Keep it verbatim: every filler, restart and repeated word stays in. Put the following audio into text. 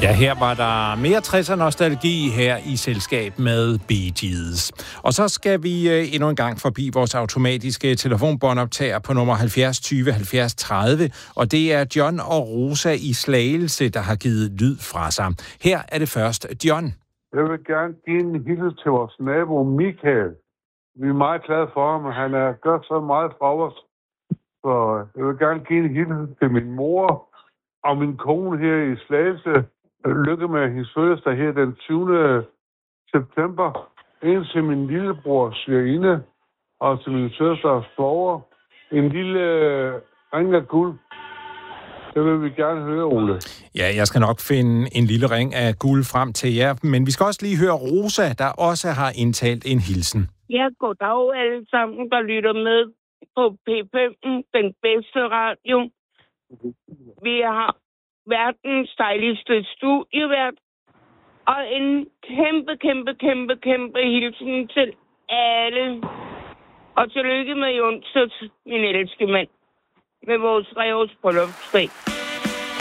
Ja, her var der mere tresser nostalgi her i selskab med Bee Gees. Og så skal vi øh, endnu en gang forbi vores automatiske telefonbåndoptager på nummer halvfjerds tyve halvfjerds tredive, og det er John og Rosa i Slagelse, der har givet lyd fra sig. Her er det først John. Jeg vil gerne give en hilsen til vores nabo Michael. Vi er meget glade for ham, og han er gør så meget for os. Så jeg vil gerne give en hilsen til min mor og min kone her i Slagelse. Lykke med hendes fødselsdag her den tyvende september. En til min lillebror Sverine, og til min søster svoger. En lille ring af guld. Det vil vi gerne høre, Ole. Ja, jeg skal nok finde en lille ring af guld frem til jer, men vi skal også lige høre Rosa, der også har indtalt en hilsen. Ja, goddag alle sammen, der lytter med på P fem, den bedste radio. Vi har verdens dejligste studievært, og en kæmpe, kæmpe, kæmpe, kæmpe hilsen til alle. Og tillykke med i onsdags, min elskede mand, med vores revs bryllupsdag.